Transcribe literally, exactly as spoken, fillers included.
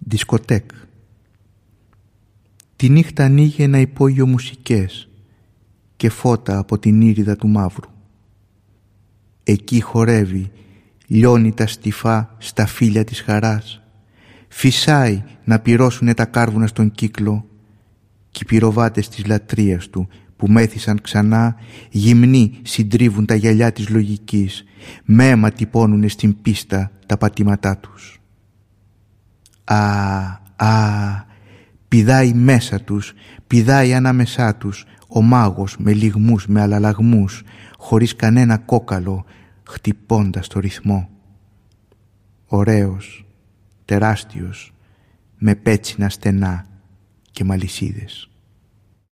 δισκοτέκ. Τη νύχτα ανοίγει ένα υπόγειο μουσικές και φώτα από την ήριδα του μαύρου. Εκεί χορεύει, λιώνει τα στιφά στα φύλλα της χαράς, φυσάει να πυρώσουνε τα κάρβουνα στον κύκλο κι οι πυροβάτες της λατρείας του που μέθησαν ξανά γυμνοί συντρίβουν τα γυαλιά της λογικής, με αίμα τυπώνουνε στην πίστα τα πατήματά τους. Α, α, πηδάει μέσα τους, πηδάει ανάμεσά τους ο μάγος με λυγμούς, με αλλαλαγμούς, χωρίς κανένα κόκαλο, χτυπώντας το ρυθμό. Ωραίος, τεράστιος, με πέτσινα στενά και μαλισίδες.